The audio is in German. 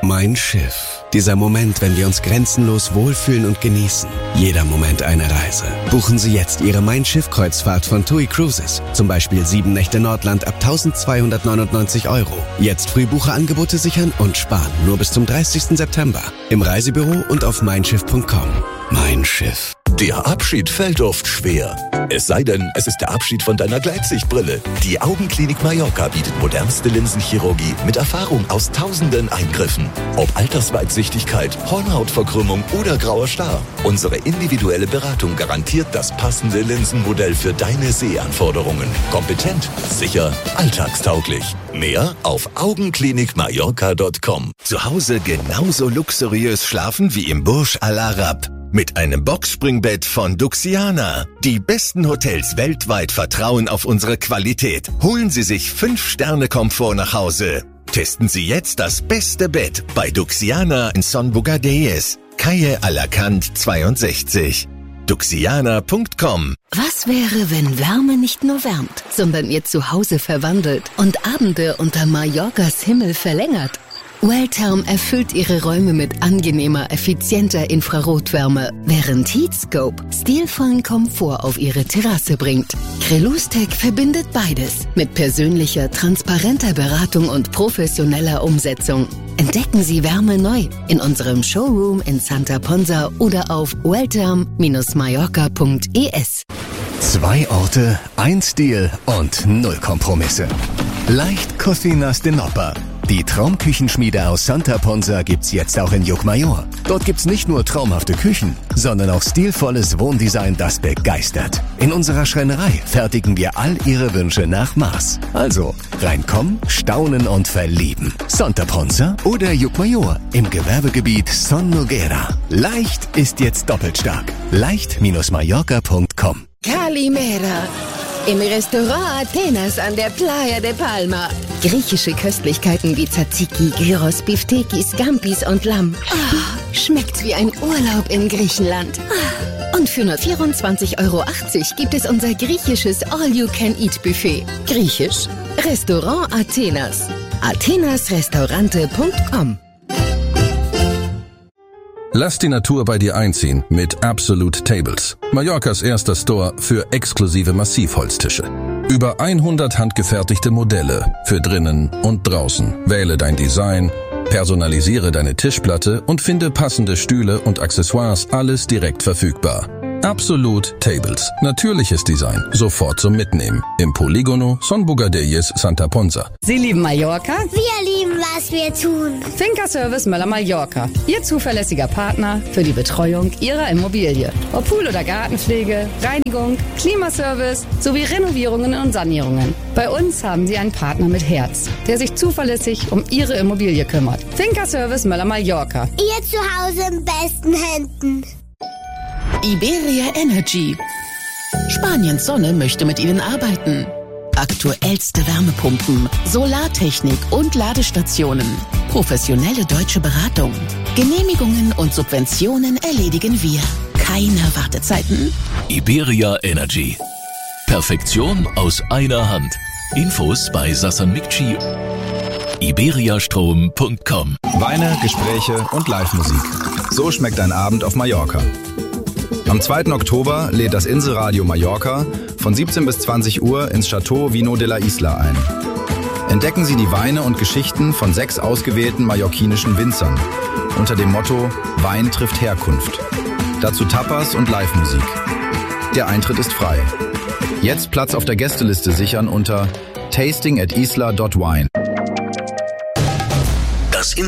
Mein Schiff. Dieser Moment, wenn wir uns grenzenlos wohlfühlen und genießen. Jeder Moment eine Reise. Buchen Sie jetzt Ihre Mein Schiff-Kreuzfahrt von TUI Cruises. Zum Beispiel 7 Nächte Nordland ab 1.299 €. Jetzt Frühbucherangebote sichern und sparen. Nur bis zum 30. September. Im Reisebüro und auf meinschiff.com. Mein Schiff. Der Abschied fällt oft schwer. Es sei denn, es ist der Abschied von deiner Gleitsichtbrille. Die Augenklinik Mallorca bietet modernste Linsenchirurgie mit Erfahrung aus tausenden Eingriffen. Ob Altersweitsichtigkeit, Hornhautverkrümmung oder grauer Star. Unsere individuelle Beratung garantiert das passende Linsenmodell für deine Sehanforderungen. Kompetent, sicher, alltagstauglich. Mehr auf augenklinikmallorca.com. Zu Hause genauso luxuriös schlafen wie im Burj Al Arab. Mit einem Boxspringbett von Duxiana. Die besten Hotels weltweit vertrauen auf unsere Qualität. Holen Sie sich 5-Sterne-Komfort nach Hause. Testen Sie jetzt das beste Bett bei Duxiana in Son Bogadelles, Calle Alacant 62. Duxiana.com. Was wäre, wenn Wärme nicht nur wärmt, sondern ihr Zuhause verwandelt und Abende unter Mallorcas Himmel verlängert? Welltherm erfüllt ihre Räume mit angenehmer, effizienter Infrarotwärme, während Heatscope stilvollen Komfort auf ihre Terrasse bringt. Crelustec verbindet beides mit persönlicher, transparenter Beratung und professioneller Umsetzung. Entdecken Sie Wärme neu in unserem Showroom in Santa Ponsa oder auf welltherm-mallorca.es. 2 Orte, 1 Stil und 0 Kompromisse. Leicht Cocinas de Nopper. Die Traumküchenschmiede aus Santa Ponsa gibt's jetzt auch in Llucmajor. Dort gibt's nicht nur traumhafte Küchen, sondern auch stilvolles Wohndesign, das begeistert. In unserer Schreinerei fertigen wir all Ihre Wünsche nach Maß. Also reinkommen, staunen und verlieben. Santa Ponsa oder Llucmajor im Gewerbegebiet Son Noguera. Leicht ist jetzt doppelt stark. leicht-mallorca.com. Calimera. Im Restaurant Athenas an der Playa de Palma. Griechische Köstlichkeiten wie Tzatziki, Gyros, Biftekis, Scampis und Lamm. Oh, schmeckt wie ein Urlaub in Griechenland. Und für nur 24,80 € gibt es unser griechisches All-You-Can-Eat-Buffet. Griechisch? Restaurant Athenas. athenasrestaurante.com. Lass die Natur bei dir einziehen mit Absolute Tables. Mallorcas erster Store für exklusive Massivholztische. Über 100 handgefertigte Modelle für drinnen und draußen. Wähle dein Design, personalisiere deine Tischplatte und finde passende Stühle und Accessoires, alles direkt verfügbar. Absolute Tables. Natürliches Design. Sofort zum Mitnehmen. Im Polígono Son Bogadelles, Santa Ponsa. Sie lieben Mallorca? Wir lieben, was wir tun. Finca Service Möller Mallorca. Ihr zuverlässiger Partner für die Betreuung Ihrer Immobilie. Ob Pool- oder Gartenpflege, Reinigung, Klimaservice sowie Renovierungen und Sanierungen. Bei uns haben Sie einen Partner mit Herz, der sich zuverlässig um Ihre Immobilie kümmert. Finca Service Möller Mallorca. Ihr Zuhause in besten Händen. Iberia Energy. Spaniens Sonne möchte mit Ihnen arbeiten. Aktuellste Wärmepumpen, Solartechnik und Ladestationen. Professionelle deutsche Beratung. Genehmigungen und Subventionen erledigen wir. Keine Wartezeiten. Iberia Energy. Perfektion aus einer Hand. Infos bei Sasan Mikci. iberiastrom.com. Weine, Gespräche und Live-Musik. So schmeckt ein Abend auf Mallorca. Am 2. Oktober lädt das Inselradio Mallorca von 17 bis 20 Uhr ins Chateau Vino de la Isla ein. Entdecken Sie die Weine und Geschichten von 6 ausgewählten mallorquinischen Winzern unter dem Motto Wein trifft Herkunft. Dazu Tapas und Live-Musik. Der Eintritt ist frei. Jetzt Platz auf der Gästeliste sichern unter tasting@isla.wine.